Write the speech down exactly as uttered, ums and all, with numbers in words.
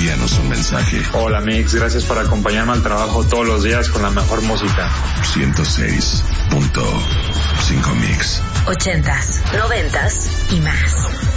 Envíanos un mensaje. Hola Mix, gracias por acompañarme al trabajo todos los días con la mejor música. ciento seis punto cinco Mix. Ochentas, noventas y más.